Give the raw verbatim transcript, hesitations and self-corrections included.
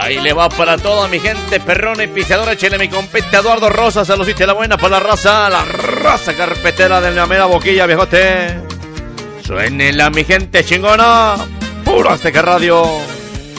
Ahí le va para toda mi gente perrona y piseadora. Échele mi compete Eduardo Rosas, a los de la buena por la raza, la raza carpetera de la mera boquilla, viejote. Suénela mi gente chingona, puro Azteca Radio.